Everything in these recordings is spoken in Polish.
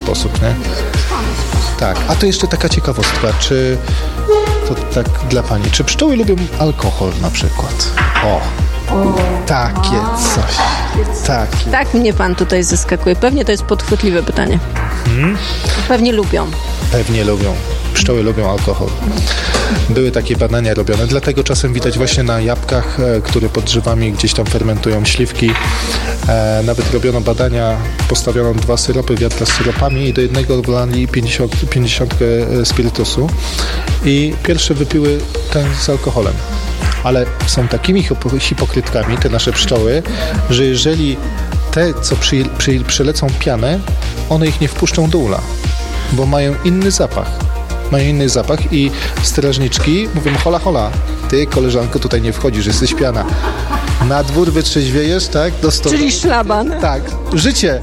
sposób, nie? Tak, a to jeszcze taka ciekawostka, czy to tak dla pani, czy pszczoły lubią alkohol na przykład? Takie coś. Takie. Tak mnie pan tutaj zaskakuje. Pewnie to jest podchwytliwe pytanie. Pewnie lubią. Pewnie lubią. Pszczoły lubią alkohol. Były takie badania robione, dlatego czasem widać właśnie na jabłkach, które pod drzewami gdzieś tam fermentują śliwki. Nawet robiono badania, postawiono 2 syropy, wiadra z syropami i do jednego wlali 50 spirytusu i pierwsze wypiły ten z alkoholem. Ale są takimi hipokrytkami, te nasze pszczoły, że jeżeli te, co przelecą pianę, one ich nie wpuszczą do ula, bo mają inny zapach. I strażniczki mówią, hola, ty koleżanko tutaj nie wchodzisz, jesteś piana. Na dwór wytrzeźwiejesz, tak? Czyli szlaban. Tak, życie.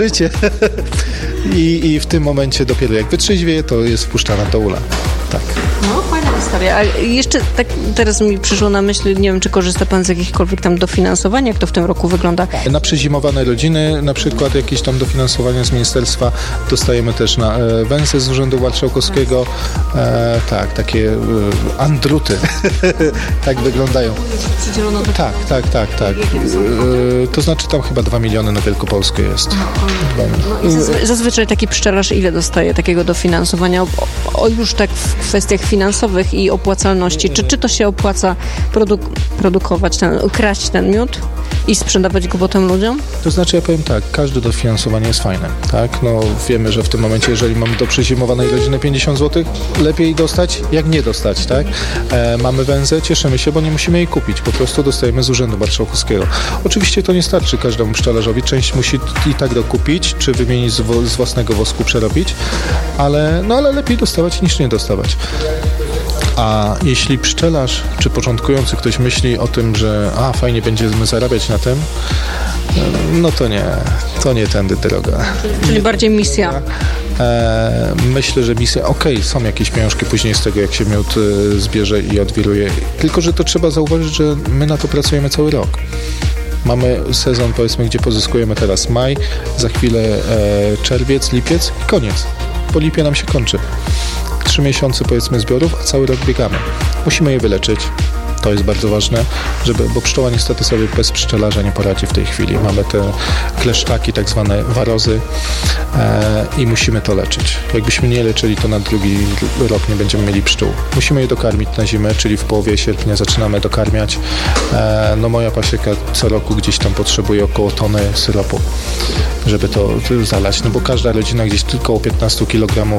I w tym momencie dopiero jak wytrzeźwieje, to jest wpuszczana do ula. Tak. No, fajna historia. A jeszcze tak teraz mi przyszło na myśl, nie wiem, czy korzysta pan z jakichkolwiek tam dofinansowania, jak to w tym roku wygląda? Na przezimowane rodziny, na przykład jakieś tam dofinansowania z ministerstwa dostajemy też na węzy z Urzędu Marszałkowskiego. Tak, takie andruty. Tak wyglądają. Przydzielono do... Tak. To znaczy tam chyba 2 miliony na Wielkopolskę jest. I zazwyczaj taki pszczelarz ile dostaje takiego dofinansowania? Już tak w kwestiach finansowych i opłacalności. Czy to się opłaca produkować, kraść ten miód i sprzedawać go potem ludziom? To znaczy ja powiem tak, każde dofinansowanie jest fajne, tak? No wiemy, że w tym momencie, jeżeli mamy do przezimowanej rodziny 50 zł, lepiej dostać, jak nie dostać, tak? Mamy węzę, cieszymy się, bo nie musimy jej kupić, po prostu dostajemy z Urzędu Marszałkowskiego. Oczywiście to nie starczy każdemu pszczelarzowi, część musi i tak dokupić, czy wymienić z własnego wosku, przerobić, ale lepiej dostawać niż nie dostawać. A jeśli pszczelarz czy początkujący ktoś myśli o tym, że fajnie będziemy zarabiać na tym, no to nie tędy droga. Czyli bardziej misja. Myślę, że misja, są jakieś pieniążki później z tego, jak się miód zbierze i odwiruje. Tylko że to trzeba zauważyć, że my na to pracujemy cały rok. Mamy sezon, powiedzmy, gdzie pozyskujemy teraz maj, za chwilę czerwiec, lipiec i koniec. Po lipie nam się kończy. 3 miesiące, powiedzmy, zbiorów, a cały rok biegamy. Musimy je wyleczyć. To jest bardzo ważne, bo pszczoła niestety sobie bez pszczelarza nie poradzi w tej chwili. Mamy te kleszczaki, tak zwane warozy i musimy to leczyć. Jakbyśmy nie leczyli, to na drugi rok nie będziemy mieli pszczół. Musimy je dokarmić na zimę, czyli w połowie sierpnia zaczynamy dokarmiać. Moja pasieka co roku gdzieś tam potrzebuje około tony syropu, żeby to zalać, bo każda rodzina gdzieś tylko o 15 kg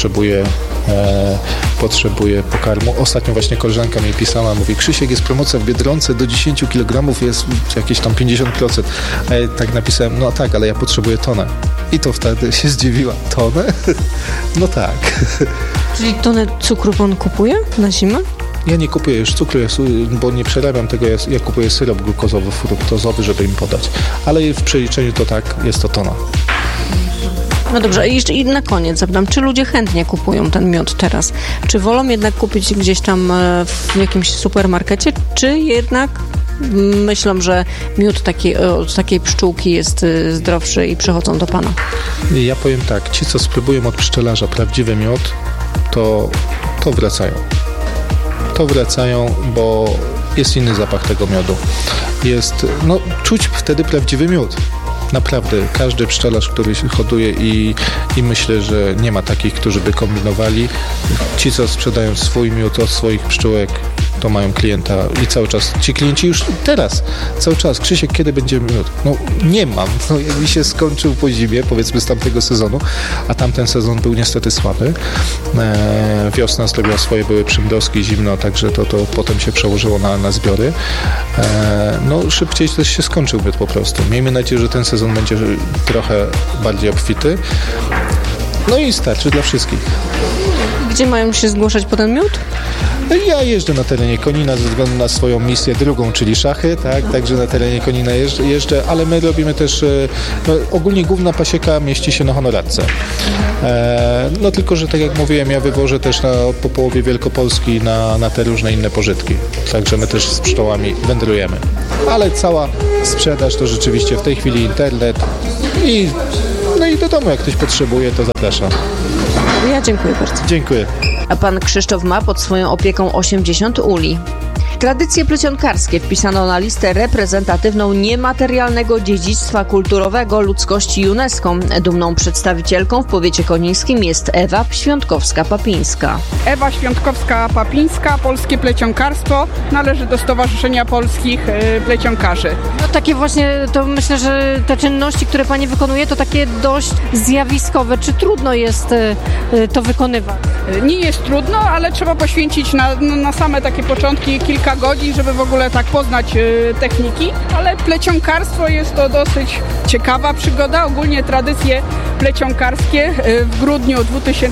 potrzebuje pokarmu. Ostatnio właśnie koleżanka mi pisała, mówi, Krzysiek, jest promocja w Biedronce, do 10 kg jest jakieś tam 50%. A ja tak napisałem, tak, ale ja potrzebuję tonę. I to wtedy się zdziwiła. Tonę? No tak. Czyli tonę cukru pan kupuje na zimę? Ja nie kupuję już cukru, bo nie przerabiam tego, ja kupuję syrop glukozowy, fruktozowy, żeby im podać. Ale w przeliczeniu to tak, jest to tona. No dobrze, i na koniec zapytam, czy ludzie chętnie kupują ten miód teraz? Czy wolą jednak kupić gdzieś tam w jakimś supermarkecie, czy jednak myślą, że miód od takiej pszczółki jest zdrowszy i przychodzą do pana? Ja powiem tak, ci, co spróbują od pszczelarza prawdziwy miód, to wracają. To wracają, bo jest inny zapach tego miodu. Czuć wtedy prawdziwy miód. Naprawdę, każdy pszczelarz, który się hoduje i myślę, że nie ma takich, którzy by kombinowali. Ci, co sprzedają swój miód od swoich pszczółek, to mają klienta i cały czas, ci klienci już teraz, cały czas, Krzysiek, kiedy będzie miód? Nie mam, mi się skończył po zimie, powiedzmy z tamtego sezonu, a tamten sezon był niestety słaby. Wiosna zrobiła swoje, były przymrozki, zimno, także to potem się przełożyło na zbiory. Szybciej też się skończył miód po prostu. Miejmy nadzieję, że ten sezon będzie trochę bardziej obfity. I starczy dla wszystkich. Gdzie mają się zgłaszać po ten miód? Ja jeżdżę na terenie Konina ze względu na swoją misję drugą, czyli szachy, tak? Także na terenie Konina jeżdżę, ale my robimy też, ogólnie główna pasieka mieści się na Honoradce. Tylko, że tak jak mówiłem, ja wywożę też po połowie Wielkopolski na te różne inne pożytki. Także my też z pszczołami wędrujemy. Ale cała sprzedaż to rzeczywiście w tej chwili internet i i do domu, jak ktoś potrzebuje, to zapraszam. Ja dziękuję bardzo. Dziękuję. A pan Krzysztof ma pod swoją opieką 80 uli. Tradycje plecionkarskie wpisano na listę reprezentatywną niematerialnego dziedzictwa kulturowego ludzkości UNESCO. Dumną przedstawicielką w powiecie konińskim jest Ewa Świątkowska-Papińska. Ewa Świątkowska-Papińska, Polskie Plecionkarstwo, należy do Stowarzyszenia Polskich Plecionkarzy. No takie właśnie, to myślę, że te czynności, które pani wykonuje, to takie dość zjawiskowe. Czy trudno jest to wykonywać? Nie jest trudno, ale trzeba poświęcić na same takie początki kilka godzin, żeby w ogóle tak poznać techniki, ale plecionkarstwo jest to dosyć ciekawa przygoda. Ogólnie tradycje plecionkarskie w grudniu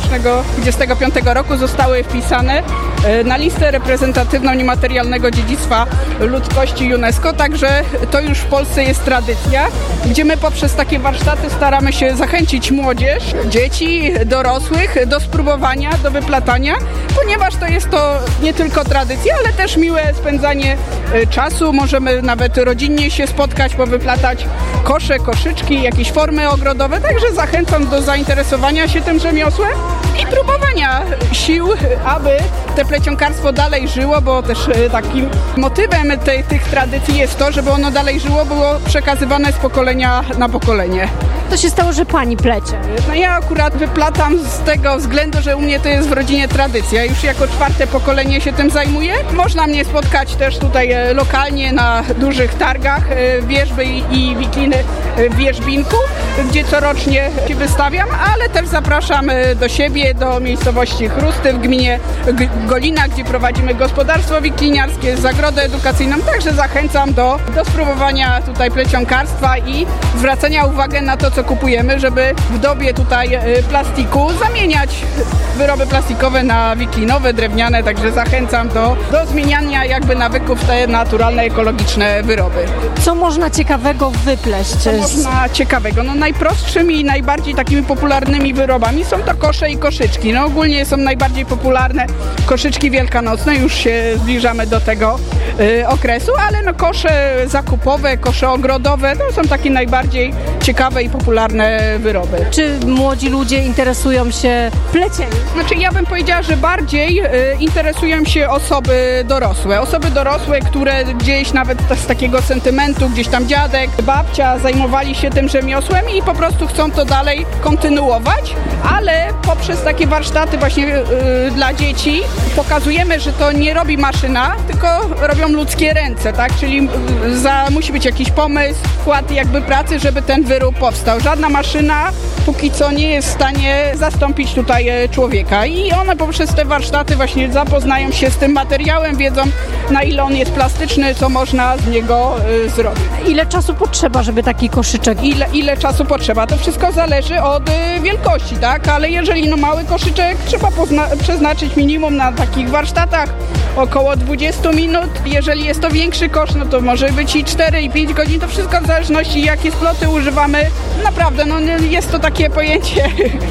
2025 roku zostały wpisane na listę reprezentatywną niematerialnego dziedzictwa ludzkości UNESCO, także to już w Polsce jest tradycja, gdzie my poprzez takie warsztaty staramy się zachęcić młodzież, dzieci, dorosłych do spróbowania, do wyplatania, ponieważ to jest to nie tylko tradycja, ale też miłe spędzanie czasu. Możemy nawet rodzinnie się spotkać, powyplatać kosze, koszyczki, jakieś formy ogrodowe, także zachęcam do zainteresowania się tym rzemiosłem i próbowania sił, aby te plecionkarstwo dalej żyło, bo też takim motywem tych tradycji jest to, żeby ono dalej żyło, było przekazywane z pokolenia na pokolenie. To się stało, że pani plecie? No ja akurat wyplatam z tego względu, że u mnie to jest w rodzinie tradycja. Już jako 4. pokolenie się tym zajmuję. Można mnie spotkać też tutaj lokalnie na dużych targach wierzby i wikliny w Wierzbinku, gdzie corocznie się wystawiam, ale też zapraszam do siebie, do miejscowości Chrusty w gminie Golina, gdzie prowadzimy gospodarstwo wikliniarskie, zagrodę edukacyjną. Także zachęcam do spróbowania tutaj plecionkarstwa i zwracania uwagi na to, co kupujemy, żeby w dobie tutaj plastiku zamieniać wyroby plastikowe na wiklinowe, drewniane, także zachęcam do zmieniania jakby nawyków w te naturalne, ekologiczne wyroby. Co można ciekawego wypleść? Co można ciekawego? No najprostszymi i najbardziej takimi popularnymi wyrobami są to kosze i koszyczki. No ogólnie są najbardziej popularne koszyczki wielkanocne, już się zbliżamy do tego okresu, ale no kosze zakupowe, kosze ogrodowe to są takie najbardziej ciekawe i popularne wyroby. Czy młodzi ludzie interesują się pleceniem? Znaczy ja bym powiedziała, że bardziej interesują się osoby dorosłe, które gdzieś nawet z takiego sentymentu, gdzieś tam dziadek, babcia zajmowali się tym rzemiosłem i po prostu chcą to dalej kontynuować, ale poprzez takie warsztaty właśnie dla dzieci pokazujemy, że to nie robi maszyna, tylko robią ludzkie ręce, tak? Czyli musi być jakiś pomysł, wkład jakby pracy, żeby ten wyrób powstał. Żadna maszyna póki co nie jest w stanie zastąpić tutaj człowieka i one poprzez te warsztaty właśnie zapoznają się z tym materiałem, wiedzą, na ile on jest plastyczny, co można z niego zrobić. Ile czasu potrzeba, żeby taki koszyczek? Ile czasu potrzeba? To wszystko zależy od wielkości, tak? Ale jeżeli mały koszyczek, trzeba przeznaczyć minimum na takich warsztatach około 20 minut. Jeżeli jest to większy kosz, no to może być i 4 i 5 godzin. To wszystko w zależności, jakie sploty używamy. Naprawdę, jest to takie pojęcie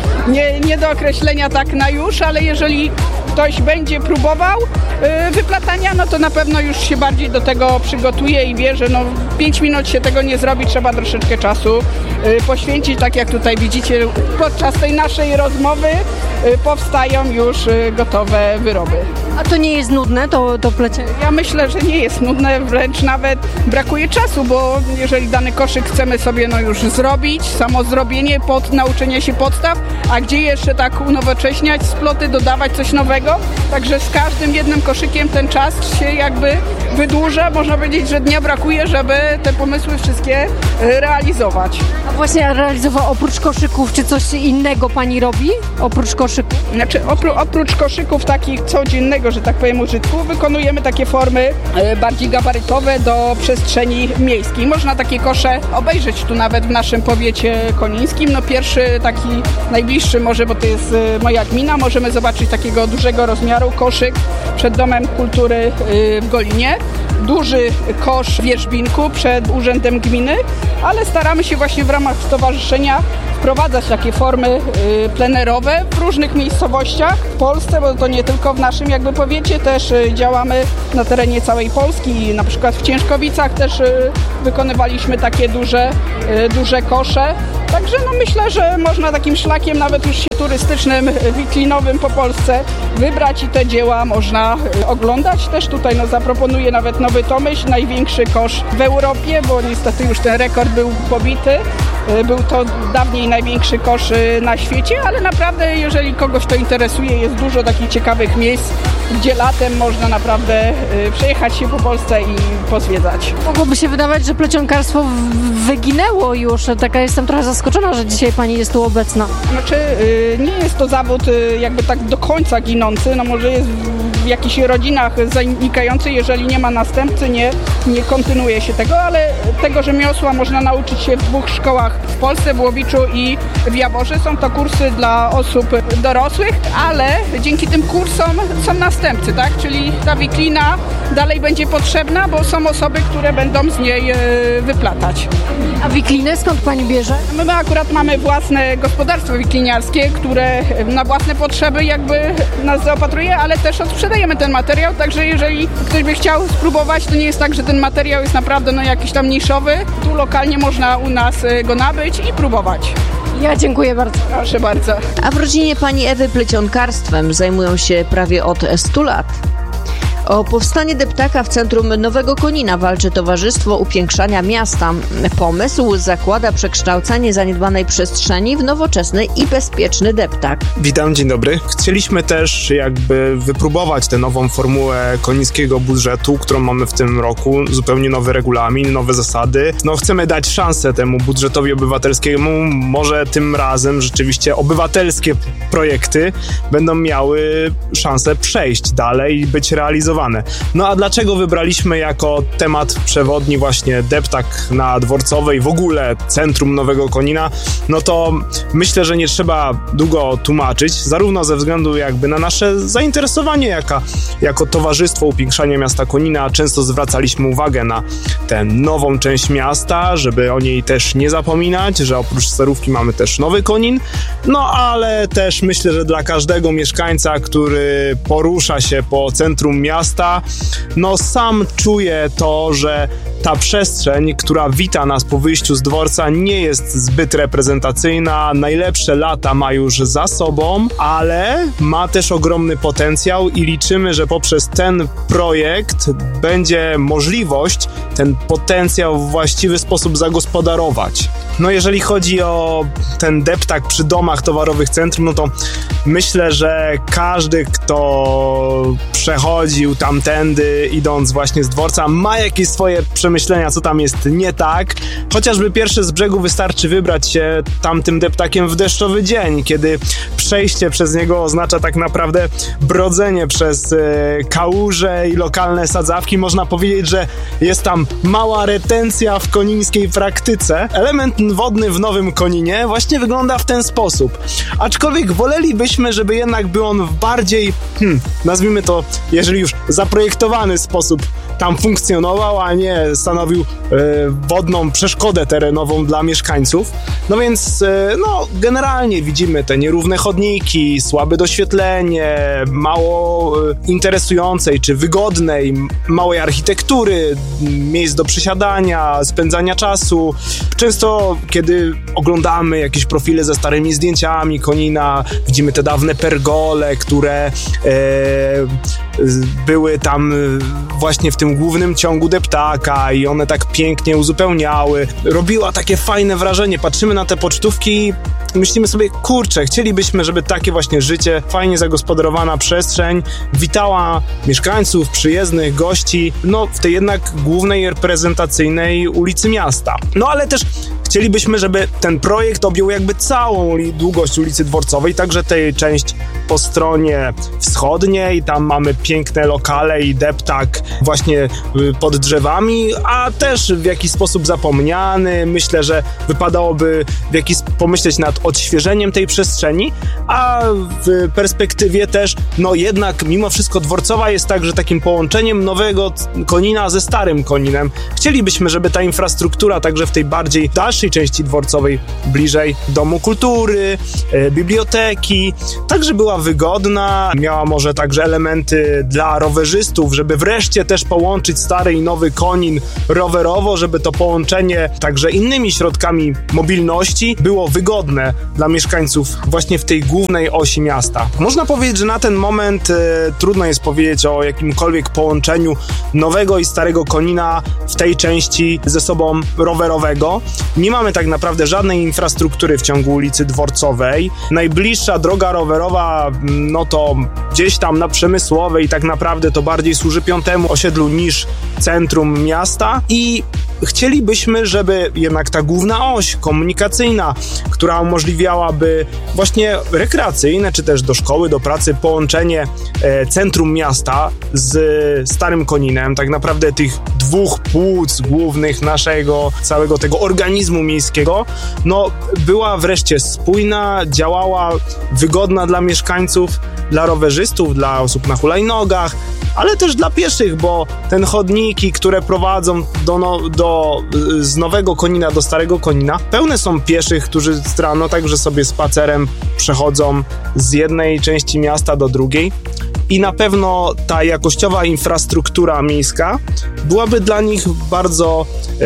nie do określenia tak na już, ale jeżeli ktoś będzie próbował wyplatania, no to na pewno już się bardziej do tego przygotuje i wie, że 5 minut się tego nie zrobi, trzeba troszeczkę czasu poświęcić. Tak jak tutaj widzicie, podczas tej naszej rozmowy powstają już gotowe wyroby. A to nie jest nudne, to plecienie? Ja myślę, że nie jest nudne, wręcz nawet brakuje czasu, bo jeżeli dany koszyk chcemy sobie już zrobić, samo zrobienie, nauczenie się podstaw, a gdzie jeszcze tak unowocześniać sploty, dodawać coś nowego, także z każdym jednym koszykiem ten czas się jakby wydłuża, można powiedzieć, że dnia brakuje, żeby te pomysły wszystkie realizować. A właśnie realizował oprócz koszyków, czy coś innego pani robi? Oprócz koszyków? Znaczy oprócz koszyków takich codziennego, że tak powiem, użytku, wykonujemy takie formy bardziej gabarytowe do przestrzeni miejskiej. Można takie kosze obejrzeć tu nawet w naszym powiecie konińskim. Pierwszy taki najbliższy może, bo to jest moja gmina, możemy zobaczyć takiego dużego rozmiaru koszyk przed Domem Kultury w Golinie. Duży kosz w Wierzbinku przed Urzędem Gminy, ale staramy się właśnie w ramach stowarzyszenia wprowadzać takie formy plenerowe w różnych miejscowościach w Polsce, bo to nie tylko w naszym jakby powiecie, też działamy na terenie całej Polski, na przykład w Ciężkowicach też wykonywaliśmy takie duże kosze. Także myślę, że można takim szlakiem nawet już turystycznym, wiklinowym po Polsce wybrać i te dzieła można oglądać. Też tutaj zaproponuję nawet Nowy Tomyśl, największy kosz w Europie, bo niestety już ten rekord był pobity. Był to dawniej największy kosz na świecie, ale naprawdę, jeżeli kogoś to interesuje, jest dużo takich ciekawych miejsc, gdzie latem można naprawdę przejechać się po Polsce i pozwiedzać. Mogłoby się wydawać, że plecionkarstwo wyginęło już. Taka jestem trochę zaskoczona, że dzisiaj pani jest tu obecna. Znaczy, nie jest to zawód jakby tak do końca ginący, może jest w jakichś rodzinach zanikający, jeżeli nie ma następcy, nie kontynuuje się tego, ale tego rzemiosła można nauczyć się w 2 szkołach w Polsce, w Łowiczu i w Jaworze. Są to kursy dla osób dorosłych, ale dzięki tym kursom są następcy, tak? Czyli ta wiklina dalej będzie potrzebna, bo są osoby, które będą z niej wyplatać. A wiklinę skąd pani bierze? My akurat mamy własne gospodarstwo wikliniarskie, które na własne potrzeby jakby nas zaopatruje, ale też odsprzedajemy ten materiał, także jeżeli ktoś by chciał spróbować, to nie jest tak, że ten materiał jest naprawdę jakiś tam niszowy. Tu lokalnie można u nas go nabyć i próbować. Ja dziękuję bardzo. Proszę bardzo. A w rodzinie pani Ewy plecionkarstwem zajmują się prawie od 100 lat. O powstanie deptaka w centrum Nowego Konina walczy Towarzystwo Upiększania Miasta. Pomysł zakłada przekształcanie zaniedbanej przestrzeni w nowoczesny i bezpieczny deptak. Witam, dzień dobry. Chcieliśmy też jakby wypróbować tę nową formułę konińskiego budżetu, którą mamy w tym roku. Zupełnie nowy regulamin, nowe zasady. Chcemy dać szansę temu budżetowi obywatelskiemu. Może tym razem rzeczywiście obywatelskie projekty będą miały szansę przejść dalej i być realizowane. A dlaczego wybraliśmy jako temat przewodni właśnie deptak na Dworcowej, w ogóle centrum Nowego Konina? To myślę, że nie trzeba długo tłumaczyć, zarówno ze względu jakby na nasze zainteresowanie jako Towarzystwo Upiększania Miasta Konina. Często zwracaliśmy uwagę na tę nową część miasta, żeby o niej też nie zapominać, że oprócz Starówki mamy też Nowy Konin, ale też myślę, że dla każdego mieszkańca, który porusza się po centrum miasta, sam czuje to, że ta przestrzeń, która wita nas po wyjściu z dworca, nie jest zbyt reprezentacyjna. Najlepsze lata ma już za sobą, ale ma też ogromny potencjał i liczymy, że poprzez ten projekt będzie możliwość ten potencjał w właściwy sposób zagospodarować. Jeżeli chodzi o ten deptak przy domach towarowych centrum, to myślę, że każdy, kto przechodził tamtędy, idąc właśnie z dworca, ma jakieś swoje przemyślenia, co tam jest nie tak. Chociażby pierwsze z brzegu wystarczy wybrać się tamtym deptakiem w deszczowy dzień, kiedy przejście przez niego oznacza tak naprawdę brodzenie przez kałuże i lokalne sadzawki. Można powiedzieć, że jest tam mała retencja w konińskiej praktyce. Element wodny w Nowym Koninie właśnie wygląda w ten sposób. Aczkolwiek wolelibyśmy, żeby jednak był on w bardziej, nazwijmy to, jeżeli już zaprojektowany sposób tam funkcjonował, a nie stanowił wodną przeszkodę terenową dla mieszkańców. Więc generalnie widzimy te nierówne chodniki, słabe doświetlenie, mało interesującej czy wygodnej, małej architektury, miejsc do przysiadania, spędzania czasu. Często, kiedy oglądamy jakieś profile ze starymi zdjęciami Konina, widzimy te dawne pergole, które były tam właśnie w tym głównym ciągu deptaka i one tak pięknie uzupełniały. Robiła takie fajne wrażenie. Patrzymy na te pocztówki i myślimy sobie, kurczę, chcielibyśmy, żeby takie właśnie życie, fajnie zagospodarowana przestrzeń witała mieszkańców, przyjezdnych, gości, w tej jednak głównej reprezentacyjnej ulicy miasta. Ale też chcielibyśmy, żeby ten projekt objął jakby całą długość ulicy Dworcowej, także tej część po stronie wschodniej, tam mamy piękne lokale i deptak właśnie pod drzewami, a też w jakiś sposób zapomniany. Myślę, że wypadałoby pomyśleć nad odświeżeniem tej przestrzeni, a w perspektywie też, jednak mimo wszystko Dworcowa jest także takim połączeniem Nowego Konina ze Starym Koninem. Chcielibyśmy, żeby ta infrastruktura także w tej bardziej dalszej dalszej części dworcowej, bliżej Domu Kultury, biblioteki, tak, że była wygodna, miała może także elementy dla rowerzystów, żeby wreszcie też połączyć stary i nowy Konin rowerowo, żeby to połączenie także innymi środkami mobilności było wygodne dla mieszkańców właśnie w tej głównej osi miasta. Można powiedzieć, że na ten moment trudno jest powiedzieć o jakimkolwiek połączeniu nowego i starego Konina w tej części ze sobą rowerowego. Nie mamy tak naprawdę żadnej infrastruktury w ciągu ulicy Dworcowej. Najbliższa droga rowerowa, no to gdzieś tam na Przemysłowej, tak naprawdę to bardziej służy piątemu osiedlu niż centrum miasta i chcielibyśmy, żeby jednak ta główna oś komunikacyjna, która umożliwiałaby właśnie rekreacyjne, czy też do szkoły, do pracy, połączenie centrum miasta z Starym Koninem, tak naprawdę tych dwóch płuc głównych naszego całego tego organizmu miejskiego, no była wreszcie spójna, działała, wygodna dla mieszkańców, dla rowerzystów, dla osób na hulajnogach, ale też dla pieszych, bo te chodniki, które prowadzą z Nowego Konina do Starego Konina, pełne są pieszych, którzy rano także sobie spacerem przechodzą z jednej części miasta do drugiej. I na pewno ta jakościowa infrastruktura miejska byłaby dla nich bardzo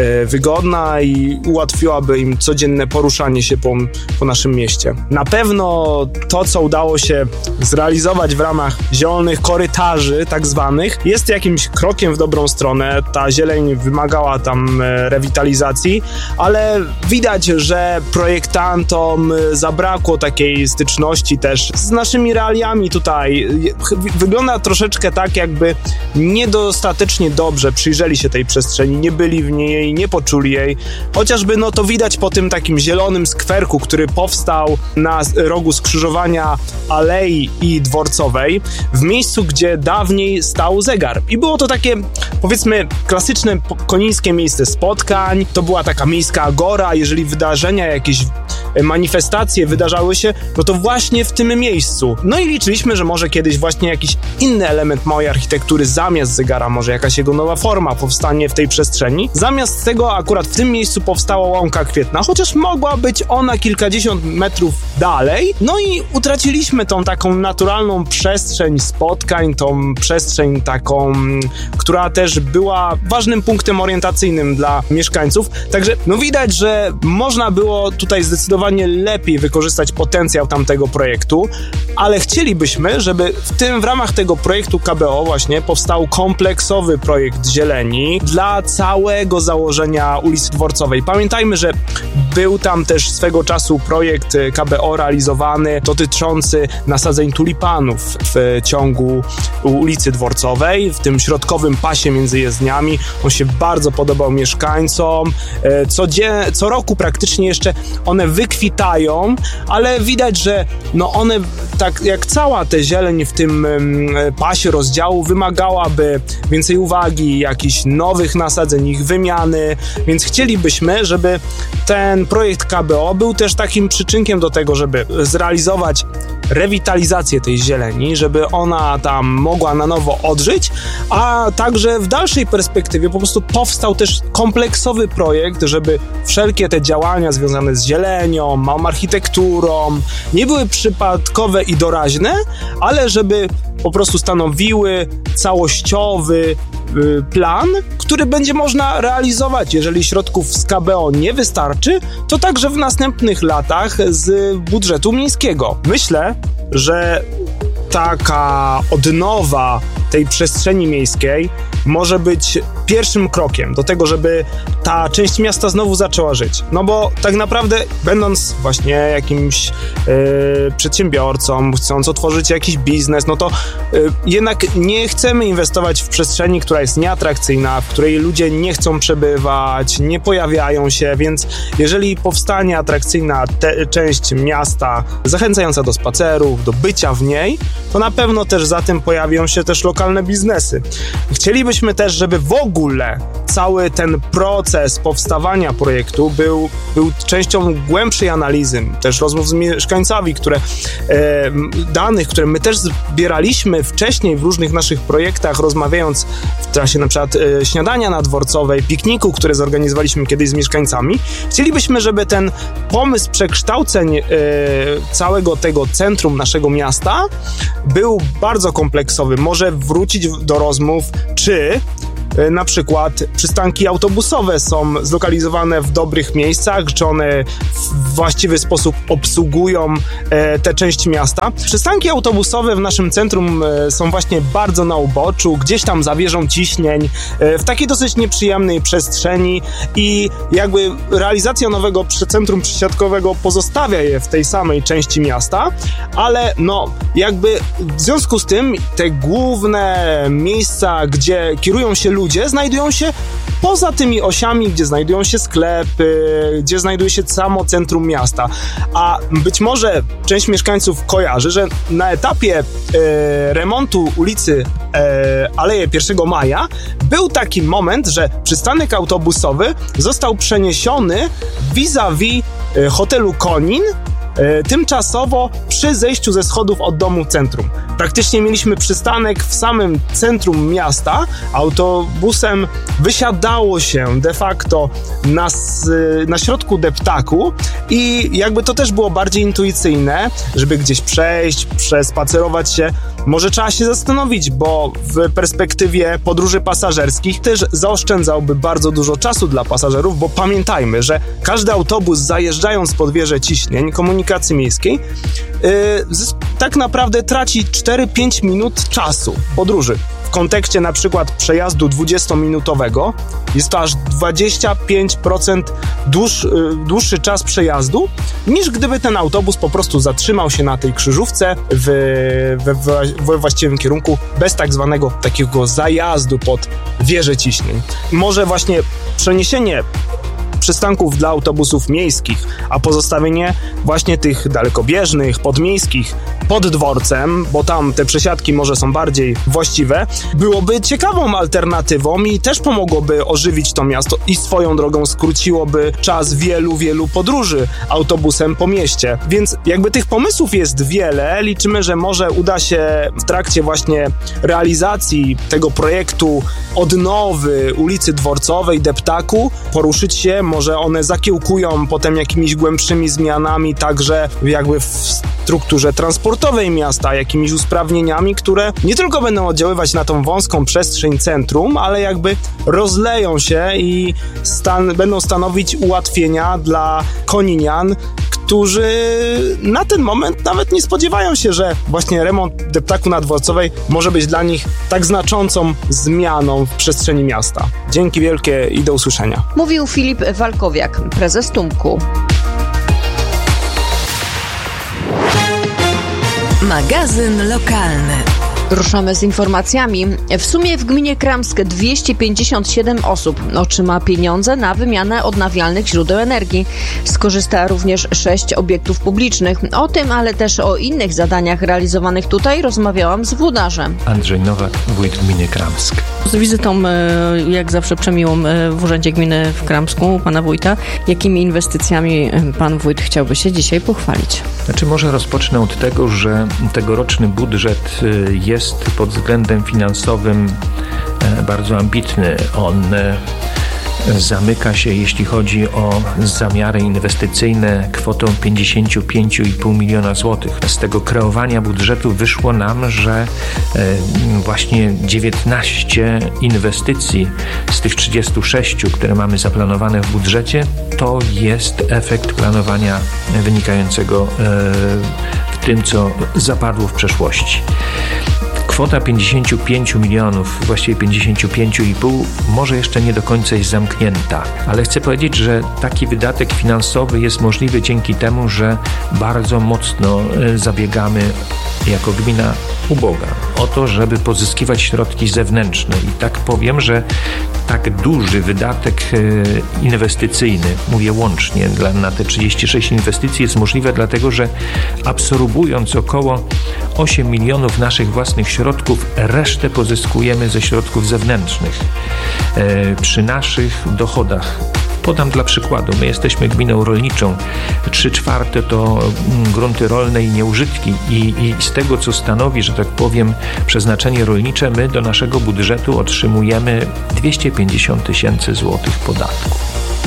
wygodna i ułatwiłaby im codzienne poruszanie się po naszym mieście. Na pewno to, co udało się zrealizować w ramach zielonych korytarzy tak zwanych, jest jakimś krokiem w dobrą stronę. Ta zieleń wymagała tam rewitalizacji, ale widać, że projektantom zabrakło takiej styczności też z naszymi realiami tutaj. Wygląda troszeczkę tak, jakby niedostatecznie dobrze przyjrzeli się tej przestrzeni, nie byli w niej, nie poczuli jej. Chociażby to widać po tym takim zielonym skwerku, który powstał na rogu skrzyżowania Alei i Dworcowej, w miejscu, gdzie dawniej stał zegar. I było to takie, powiedzmy, klasyczne konińskie miejsce spotkań. To była taka miejska agora. Jeżeli wydarzenia, jakieś manifestacje wydarzały się, no to właśnie w tym miejscu. No i liczyliśmy, że może kiedyś właśnie jakiś inny element małej architektury zamiast zegara, może jakaś jego nowa forma powstanie w tej przestrzeni. Zamiast tego akurat w tym miejscu powstała Łąka Kwietna, chociaż mogła być ona kilkadziesiąt metrów dalej. No i utraciliśmy tą taką naturalną przestrzeń spotkań, tą przestrzeń taką, która też była ważnym punktem orientacyjnym dla mieszkańców. Także widać, że można było tutaj zdecydowanie lepiej wykorzystać potencjał tamtego projektu, ale chcielibyśmy, żeby w ramach tego projektu KBO właśnie powstał kompleksowy projekt zieleni dla całego założenia ulicy Dworcowej. Pamiętajmy, że był tam też swego czasu projekt KBO realizowany dotyczący nasadzeń tulipanów w ciągu ulicy Dworcowej, w tym środkowym pasie między jezdniami. On się bardzo podobał mieszkańcom. Co roku praktycznie jeszcze one wykwitają, ale widać, że one, tak jak cała ta zieleń w tym pasie rozdziału, wymagałaby więcej uwagi, jakichś nowych nasadzeń, ich wymiany, więc chcielibyśmy, żeby ten projekt KBO był też takim przyczynkiem do tego, żeby zrealizować rewitalizację tej zieleni, żeby ona tam mogła na nowo odżyć, a także w dalszej perspektywie po prostu powstał też kompleksowy projekt, żeby wszelkie te działania związane z zielenią, małą architekturą nie były przypadkowe i doraźne, ale żeby po prostu stanowiły całościowy plan, który będzie można realizować. Jeżeli środków z KBO nie wystarczy, to także w następnych latach z budżetu miejskiego. Myślę, że taka odnowa tej przestrzeni miejskiej może być pierwszym krokiem do tego, żeby ta część miasta znowu zaczęła żyć. Bo tak naprawdę, będąc właśnie jakimś przedsiębiorcą, chcąc otworzyć jakiś biznes, to jednak nie chcemy inwestować w przestrzeni, która jest nieatrakcyjna, w której ludzie nie chcą przebywać, nie pojawiają się, więc jeżeli powstanie atrakcyjna część miasta, zachęcająca do spacerów, do bycia w niej, to na pewno też za tym pojawią się też lokalne biznesy. Chcielibyśmy też, żeby w ogóle ogóle cały ten proces powstawania projektu był częścią głębszej analizy, też rozmów z mieszkańcami, danych, które my też zbieraliśmy wcześniej w różnych naszych projektach, rozmawiając w czasie na przykład śniadania na Dworcowej, pikniku, które zorganizowaliśmy kiedyś z mieszkańcami. Chcielibyśmy, żeby ten pomysł przekształceń całego tego centrum naszego miasta był bardzo kompleksowy. Może wrócić do rozmów, czy na przykład przystanki autobusowe są zlokalizowane w dobrych miejscach, czy one w właściwy sposób obsługują tę część miasta. Przystanki autobusowe w naszym centrum są właśnie bardzo na uboczu, gdzieś tam za wieżą Ciśnień, w takiej dosyć nieprzyjemnej przestrzeni i jakby realizacja nowego centrum przysiadkowego pozostawia je w tej samej części miasta, ale jakby w związku z tym te główne miejsca, gdzie kierują się ludzie, znajdują się poza tymi osiami, gdzie znajdują się sklepy, gdzie znajduje się samo centrum miasta. A być może część mieszkańców kojarzy, że na etapie remontu ulicy Aleje 1 Maja był taki moment, że przystanek autobusowy został przeniesiony vis-a-vis hotelu Konin, tymczasowo przy zejściu ze schodów od domu centrum. Praktycznie mieliśmy przystanek w samym centrum miasta. Autobusem wysiadało się de facto na środku deptaku i jakby to też było bardziej intuicyjne, żeby gdzieś przejść, przespacerować się. Może trzeba się zastanowić, bo w perspektywie podróży pasażerskich też zaoszczędzałby bardzo dużo czasu dla pasażerów, bo pamiętajmy, że każdy autobus zajeżdżając pod wieżę Ciśnień komunikacji miejskiej tak naprawdę traci 4-5 minut czasu podróży. W kontekście na przykład przejazdu 20-minutowego jest to aż 25% dłuższy czas przejazdu, niż gdyby ten autobus po prostu zatrzymał się na tej krzyżówce we właściwym kierunku, bez tak zwanego takiego zajazdu pod wieżę Ciśnień. Może właśnie przeniesienie przystanków dla autobusów miejskich, a pozostawienie właśnie tych dalekobieżnych, podmiejskich pod dworcem, bo tam te przesiadki może są bardziej właściwe, byłoby ciekawą alternatywą i też pomogłoby ożywić to miasto i swoją drogą skróciłoby czas wielu podróży autobusem po mieście. Więc jakby tych pomysłów jest wiele, liczymy, że może uda się w trakcie właśnie realizacji tego projektu odnowy ulicy Dworcowej, deptaku, poruszyć się, może one zakiełkują potem jakimiś głębszymi zmianami, także jakby w strukturze transportowej miasta, jakimiś usprawnieniami, które nie tylko będą oddziaływać na tą wąską przestrzeń centrum, ale jakby rozleją się i będą stanowić ułatwienia dla koninian, którzy na ten moment nawet nie spodziewają się, że właśnie remont deptaku na Dworcowej może być dla nich tak znaczącą zmianą w przestrzeni miasta. Dzięki wielkie i do usłyszenia. Mówił Filip Walkowiak, prezes TUMK-u. Magazyn lokalny. Ruszamy z informacjami. W sumie w gminie Kramsk 257 osób otrzyma pieniądze na wymianę odnawialnych źródeł energii. Skorzysta również 6 obiektów publicznych. O tym, ale też o innych zadaniach realizowanych tutaj rozmawiałam z włodarzem. Andrzej Nowak, wójt gminy Kramsk. Z wizytą, jak zawsze przemiłą w Urzędzie Gminy w Kramsku, pana wójta. Jakimi inwestycjami pan wójt chciałby się dzisiaj pochwalić? Znaczy może rozpocznę od tego, że tegoroczny budżet jest pod względem finansowym bardzo ambitny. On zamyka się, jeśli chodzi o zamiary inwestycyjne, kwotą 55,5 miliona złotych. Z tego kreowania budżetu wyszło nam, że właśnie 19 inwestycji z tych 36, które mamy zaplanowane w budżecie, to jest efekt planowania wynikającego w tym, co zapadło w przeszłości. Kwota 55 milionów, właściwie 55,5 może jeszcze nie do końca jest zamknięta, ale chcę powiedzieć, że taki wydatek finansowy jest możliwy dzięki temu, że bardzo mocno zabiegamy jako gmina uboga o to, żeby pozyskiwać środki zewnętrzne. I tak powiem, że tak duży wydatek inwestycyjny, mówię łącznie na te 36 inwestycji, jest możliwe dlatego, że absorbując około 8 milionów naszych własnych środków, resztę pozyskujemy ze środków zewnętrznych. Przy naszych dochodach, podam dla przykładu, my jesteśmy gminą rolniczą, 3/4 to grunty rolne i nieużytki i z tego, co stanowi, że tak powiem, przeznaczenie rolnicze, my do naszego budżetu otrzymujemy 250 000 złotych podatku.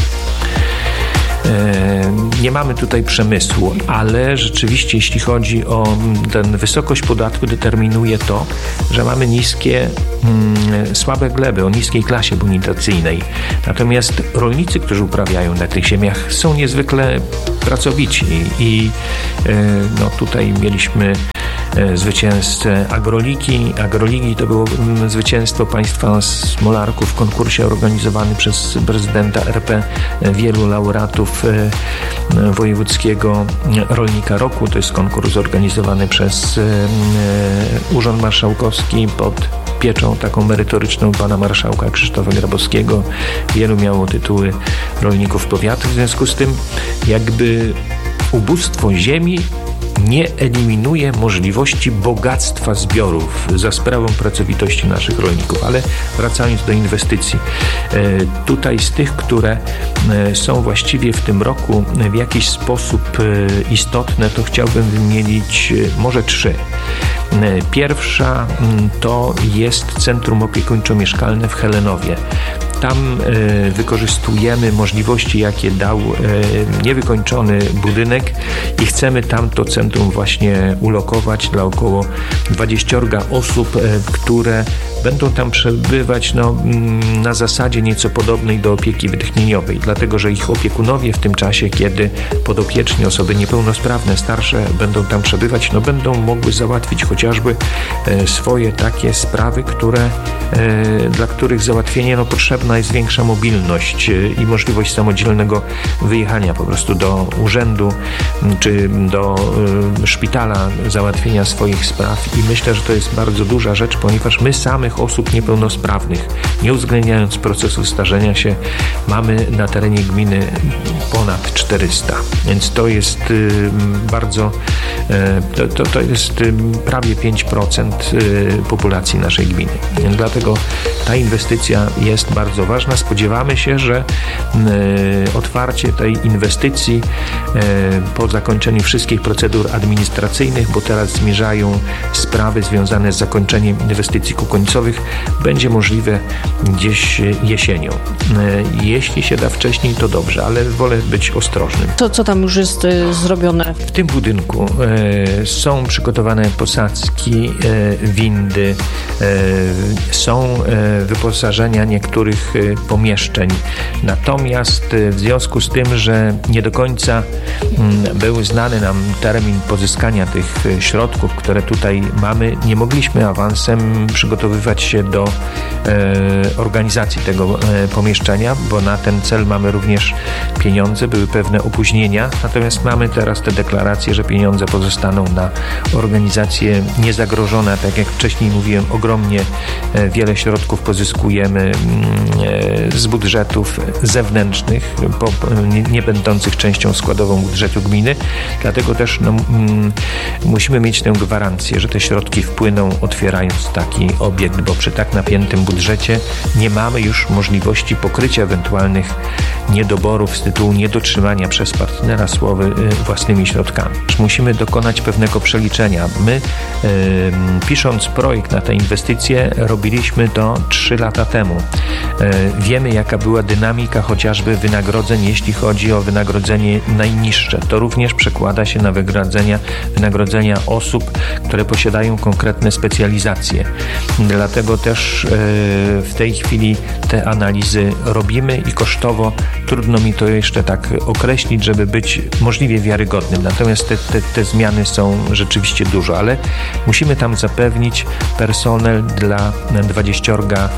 Nie mamy tutaj przemysłu, ale rzeczywiście jeśli chodzi o tę wysokość podatku, determinuje to, że mamy niskie, słabe gleby o niskiej klasie bonitacyjnej. Natomiast rolnicy, którzy uprawiają na tych ziemiach, są niezwykle pracowici i tutaj mieliśmy zwycięzcę Agroligi to było zwycięstwo państwa Smolarków w konkursie organizowanym przez prezydenta RP, wielu laureatów wojewódzkiego rolnika roku. To jest konkurs organizowany przez Urząd Marszałkowski pod pieczą taką merytoryczną pana marszałka Krzysztofa Grabowskiego. Wielu miało tytuły rolników powiatu. W związku z tym jakby ubóstwo ziemi nie eliminuje możliwości bogactwa zbiorów za sprawą pracowitości naszych rolników. Ale wracając do inwestycji, tutaj z tych, które są właściwie w tym roku w jakiś sposób istotne, to chciałbym wymienić może 3. Pierwsza to jest Centrum Opiekuńczo-Mieszkalne w Helenowie. Tam wykorzystujemy możliwości, jakie dał niewykończony budynek i chcemy tam to centrum właśnie ulokować dla około 20 osób, które będą tam przebywać na zasadzie nieco podobnej do opieki wytchnieniowej, dlatego że ich opiekunowie w tym czasie, kiedy podopieczni, osoby niepełnosprawne, starsze będą tam przebywać, będą mogły załatwić chociażby swoje takie sprawy, dla których załatwienie potrzebna jest większa mobilność i możliwość samodzielnego wyjechania po prostu do urzędu czy do szpitala, załatwienia swoich spraw i myślę, że to jest bardzo duża rzecz, ponieważ my samych osób niepełnosprawnych, nie uwzględniając procesu starzenia się, mamy na terenie gminy ponad 400, więc to jest bardzo to jest prawie 5% populacji naszej gminy. Dlatego ta inwestycja jest bardzo ważna. Spodziewamy się, że otwarcie tej inwestycji po zakończeniu wszystkich procedur administracyjnych, bo teraz zmierzają sprawy związane z zakończeniem inwestycji kukońcowych, będzie możliwe gdzieś jesienią. Jeśli się da wcześniej, to dobrze, ale wolę być ostrożnym. Co tam już jest zrobione? W tym budynku są przygotowane posadzki, windy, są wyposażenia niektórych pomieszczeń. Natomiast w związku z tym, że nie do końca był znany nam termin pozyskania tych środków, które tutaj mamy, nie mogliśmy awansem przygotowywać się do organizacji tego pomieszczenia, bo na ten cel mamy również pieniądze, były pewne opóźnienia, natomiast mamy teraz te deklaracje, że pieniądze pozostaną na organizacje niezagrożone. Tak jak wcześniej mówiłem, ogromnie wiele środków pozyskujemy z budżetów zewnętrznych, nie będących częścią składową budżetu gminy, dlatego też musimy mieć tę gwarancję, że te środki wpłyną, otwierając taki obiekt, bo przy tak napiętym budżecie nie mamy już możliwości pokrycia ewentualnych niedoborów z tytułu niedotrzymania przez partnera słowy własnymi środkami. Musimy dokonać pewnego przeliczenia. My, pisząc projekt na tę inwestycję, robiliśmy to 3 lata temu. Wiemy, jaka była dynamika chociażby wynagrodzeń, jeśli chodzi o wynagrodzenie najniższe. To również przekłada się na wynagrodzenia osób, które posiadają konkretne specjalizacje. Dlatego też w tej chwili te analizy robimy i kosztowo trudno mi to jeszcze tak określić, żeby być możliwie wiarygodnym. Natomiast te zmiany są rzeczywiście dużo, ale musimy tam zapewnić personel dla 20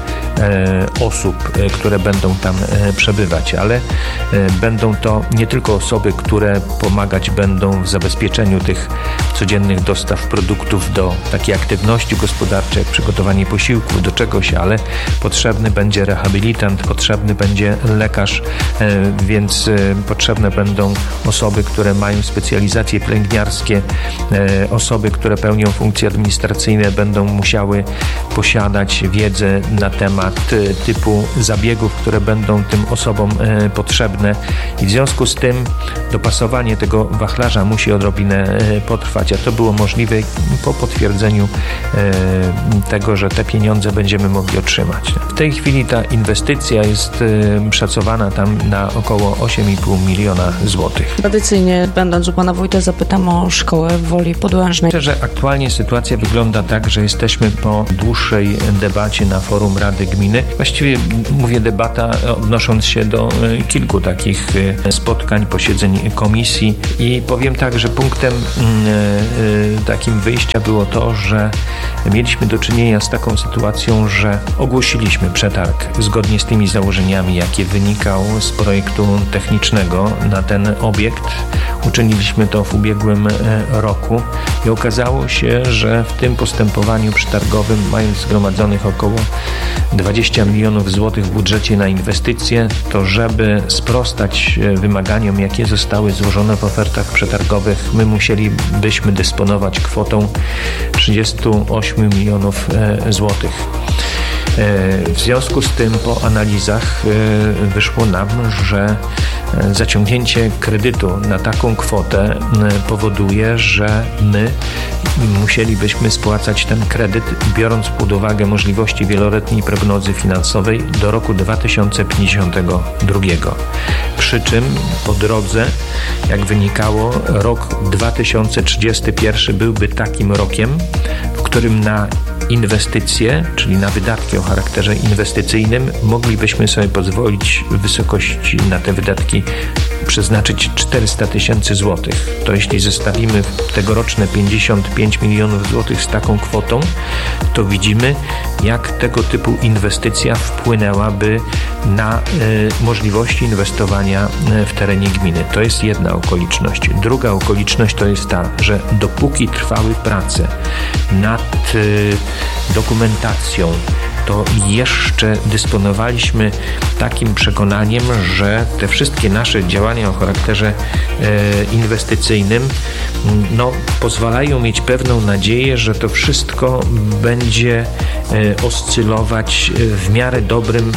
osób, które będą tam przebywać, ale będą to nie tylko osoby, które pomagać będą w zabezpieczeniu tych codziennych dostaw produktów do takiej aktywności gospodarczej, jak przygotowanie posiłków, posiłków, do czegoś, ale potrzebny będzie rehabilitant, potrzebny będzie lekarz, więc potrzebne będą osoby, które mają specjalizacje pielęgniarskie, osoby, które pełnią funkcje administracyjne, będą musiały posiadać wiedzę na temat typu zabiegów, które będą tym osobom potrzebne i w związku z tym dopasowanie tego wachlarza musi odrobinę potrwać, a to było możliwe po potwierdzeniu tego, że te pieniądze będziemy mogli otrzymać. W tej chwili ta inwestycja jest szacowana tam na około 8,5 miliona złotych. Tradycyjnie, będąc u pana wójta, zapytam o szkołę w Woli Podłężnej. Myślę, że aktualnie sytuacja wygląda tak, że jesteśmy po dłuższej debacie na forum Rady Gminy. Właściwie mówię debata odnosząc się do kilku takich spotkań, posiedzeń komisji i powiem tak, że punktem takim wyjścia było to, że mieliśmy do czynienia z taką sytuacją, że ogłosiliśmy przetarg zgodnie z tymi założeniami, jakie wynikał z projektu technicznego na ten obiekt. Uczyniliśmy to w ubiegłym roku i okazało się, że w tym postępowaniu przetargowym, mając zgromadzonych około 20 milionów złotych w budżecie na inwestycje, to żeby sprostać wymaganiom, jakie zostały złożone w ofertach przetargowych, my musielibyśmy dysponować kwotą 38 milionów złotych. W związku z tym po analizach wyszło nam, że zaciągnięcie kredytu na taką kwotę powoduje, że my musielibyśmy spłacać ten kredyt, biorąc pod uwagę możliwości wieloletniej prognozy finansowej do roku 2052. Przy czym po drodze, jak wynikało, rok 2031 byłby takim rokiem, w którym na inwestycje, czyli na wydatki o charakterze inwestycyjnym, moglibyśmy sobie pozwolić w wysokości na te wydatki przeznaczyć 400 tysięcy złotych. To jeśli zestawimy tegoroczne 55 milionów złotych z taką kwotą, to widzimy, jak tego typu inwestycja wpłynęłaby na możliwości inwestowania w terenie gminy. To jest jedna okoliczność. Druga okoliczność to jest ta, że dopóki trwały prace nad dokumentacją, to jeszcze dysponowaliśmy takim przekonaniem, że te wszystkie nasze działania o charakterze inwestycyjnym pozwalają mieć pewną nadzieję, że to wszystko będzie oscylować w miarę dobrym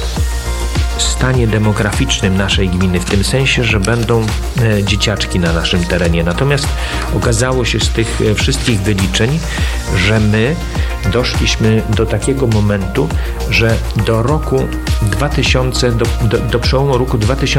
stanie demograficznym naszej gminy, w tym sensie, że będą dzieciaczki na naszym terenie. Natomiast okazało się z tych wszystkich wyliczeń, że my doszliśmy do takiego momentu, że do roku 2000, do przełomu roku